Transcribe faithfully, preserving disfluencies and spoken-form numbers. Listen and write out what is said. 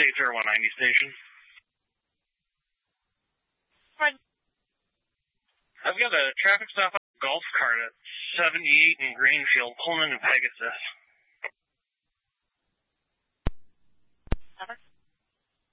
K T R one ninety station. Fine. I've got a traffic stop on a golf cart at seventy-eight in Greenfield, pulling into Pegasus. Over.